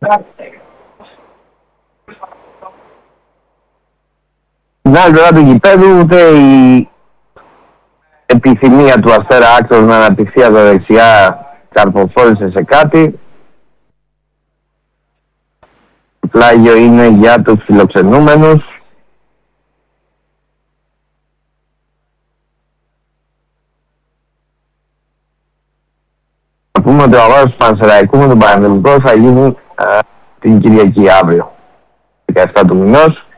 Την άλλη πλευρά του γηπέδου, ούτε η επιθυμία του Αστέρα Άξος να αναπτυχθεί από δεξιά καρποφόρησε σε κάτι. Το πλάγιο είναι για τους φιλοξενούμενους. Θα πούμε ότι ο αγώνας του Πανσεραϊκού με τον Πανετολικό θα γίνει την Κυριακή αύριο, 17 του μηνός.